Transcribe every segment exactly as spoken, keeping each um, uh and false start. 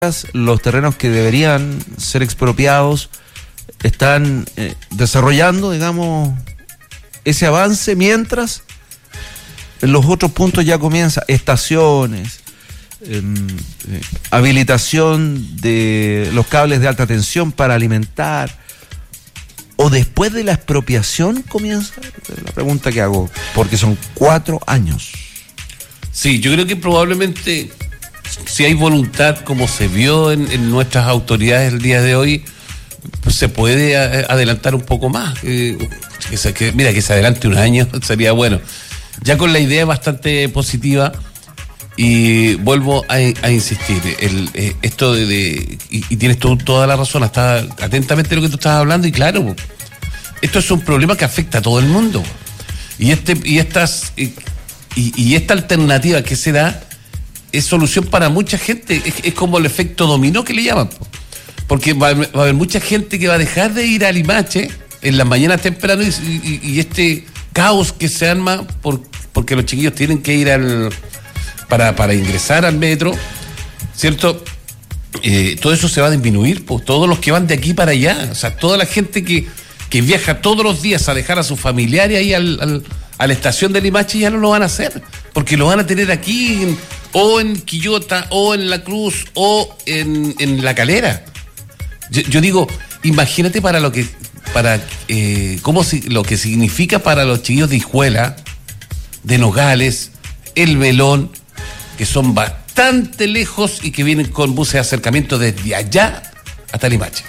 los terrenos que deberían ser expropiados están eh, desarrollando, digamos, ese avance, mientras en los otros puntos ya comienza estaciones, eh, eh, habilitación de los cables de alta tensión para alimentar, o después de la expropiación comienza la pregunta que hago, porque son cuatro años. Sí, yo creo que probablemente, si hay voluntad, como se vio en, en nuestras autoridades el día de hoy, pues se puede a, adelantar un poco más. Eh, que se, que, mira, que se adelante un año sería bueno. Ya con la idea bastante positiva, y vuelvo a, a insistir, el, eh, esto de, de y, y tienes tú toda la razón, está atentamente lo que tú estás hablando, y claro, esto es un problema que afecta a todo el mundo. Y este y estas y, y esta alternativa que se da es solución para mucha gente. Es, es como el efecto dominó que le llaman, porque va a, va a haber mucha gente que va a dejar de ir a Limache en las mañanas temprano, y, y, y este caos que se arma por, porque los chiquillos tienen que ir al para, para ingresar al metro, ¿cierto? Eh, todo eso se va a disminuir, pues todos los que van de aquí para allá, o sea, toda la gente que, que viaja todos los días a dejar a sus familiares ahí al, al, a la estación de Limache, ya no lo van a hacer, porque lo van a tener aquí en, o en Quillota, o en La Cruz, o en, en La Calera. Yo, yo digo, imagínate para lo que, para eh, cómo si, lo que significa para los chiquillos de Hijuela, de Nogales, El Melón, que son bastante lejos y que vienen con buses de acercamiento desde allá hasta Limache.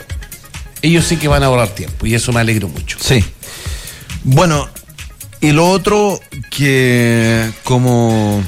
Ellos sí que van a ahorrar tiempo, y eso me alegro mucho. Sí. Bueno, y lo otro que como,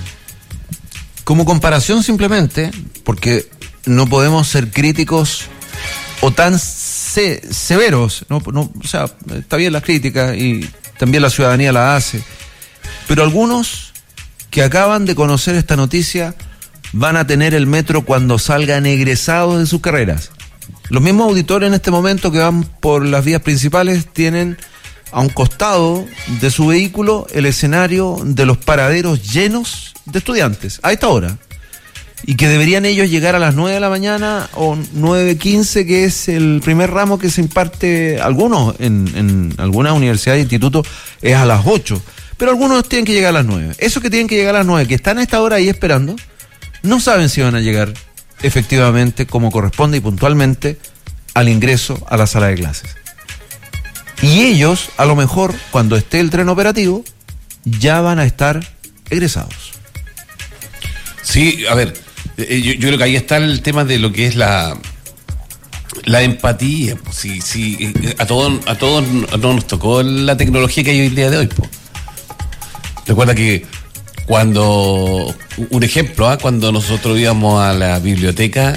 como comparación simplemente, porque no podemos ser críticos o tan se, severos, ¿no? No, o sea, está bien las críticas y también la ciudadanía la hace, pero algunos que acaban de conocer esta noticia van a tener el metro cuando salgan egresados de sus carreras. Los mismos auditores en este momento que van por las vías principales tienen a un costado de su vehículo el escenario de los paraderos llenos de estudiantes a esta hora, y que deberían ellos llegar a las nueve de la mañana o nueve quince, que es el primer ramo que se imparte, algunos en, en algunas universidades e institutos es a las ocho, pero algunos tienen que llegar a las nueve. Esos que tienen que llegar a las nueve, que están a esta hora ahí esperando, no saben si van a llegar efectivamente como corresponde y puntualmente al ingreso a la sala de clases. Y ellos, a lo mejor, cuando esté el tren operativo, ya van a estar egresados. Sí, a ver, yo, yo creo que ahí está el tema de lo que es la la empatía. Sí, sí, a todos a todos no nos tocó la tecnología que hay hoy el día de hoy. Po. Recuerda que cuando, un ejemplo, ¿eh? cuando nosotros íbamos a la biblioteca,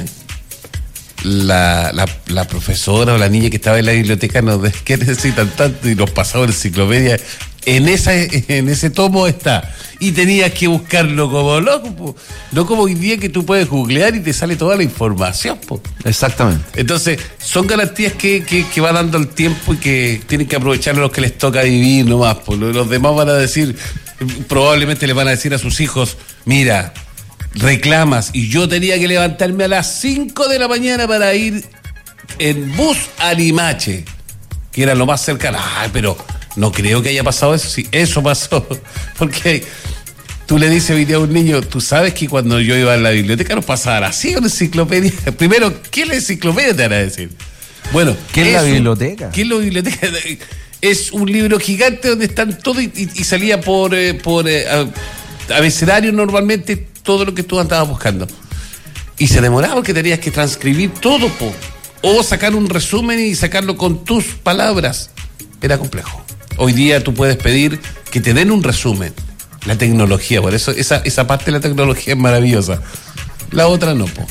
La, la, la profesora o la niña que estaba en la biblioteca nos decía, ¿qué necesitan tanto? Y nos pasaba en enciclopedia. En esa, en ese tomo está. Y tenías que buscarlo como loco, po. No como hoy día que tú puedes googlear y te sale toda la información, po. Exactamente. Entonces, son garantías que, que, que va dando el tiempo y que tienen que aprovechar los que les toca vivir nomás, po. Los demás van a decir, probablemente le van a decir a sus hijos, mira, reclamas, y yo tenía que levantarme a las cinco de la mañana para ir en bus a Limache, que era lo más cercano. Ay, pero no creo que haya pasado eso. Sí, eso pasó, porque tú le dices hoy día a un niño, tú sabes que cuando yo iba a la biblioteca nos pasaba así una enciclopedia. Primero, ¿qué es la enciclopedia? Te van a decir. Bueno, ¿qué es, es la biblioteca? Un, ¿Qué es la biblioteca? Es un libro gigante donde están todos, y, y, y salía por, eh, por eh, abecedario normalmente todo lo que tú andabas buscando. Y se demoraba porque tenías que transcribir todo, po. O sacar un resumen y sacarlo con tus palabras. Era complejo. Hoy día tú puedes pedir que te den un resumen. La tecnología, por eso esa, esa parte de la tecnología es maravillosa. La otra no, po.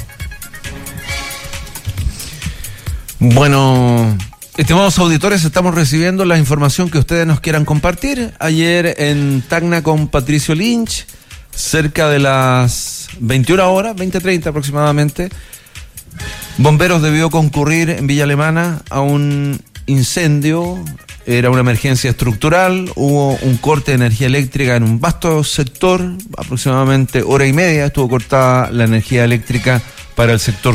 Bueno, estimados auditores, estamos recibiendo la información que ustedes nos quieran compartir. Ayer en Tacna con Patricio Lynch, cerca de las veintiuna horas, veinte treinta aproximadamente, bomberos debió concurrir en Villa Alemana a un incendio. Era una emergencia estructural, hubo un corte de energía eléctrica en un vasto sector, aproximadamente hora y media estuvo cortada la energía eléctrica para el sector